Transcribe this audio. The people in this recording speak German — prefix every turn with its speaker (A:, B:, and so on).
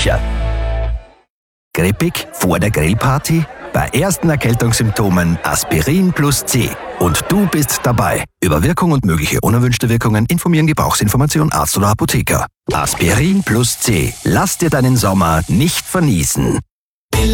A: sicher. Grippig vor der Grillparty? Bei ersten Erkältungssymptomen Aspirin plus C. Und du bist dabei. Über Wirkung und mögliche unerwünschte Wirkungen informieren Gebrauchsinformation Arzt oder Apotheker. Aspirin plus C. Lass dir deinen Sommer nicht verniesen.